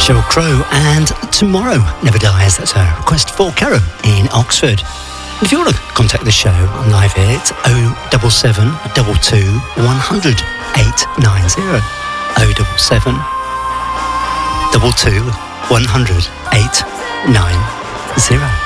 Sheryl Crow and Tomorrow Never Dies. That's a request for Caro in Oxford. If you want to contact the show, I'm live here. It's 077 22 100 890. 077 22 100 890.